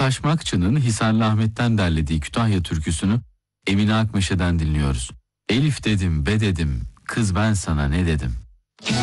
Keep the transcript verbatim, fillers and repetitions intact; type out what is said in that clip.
Taşmakçı'nın Hisarlı Ahmet'ten derlediği Kütahya türküsünü Emine Akmeşe'den dinliyoruz. Elif dedim, be dedim, kız ben sana ne dedim?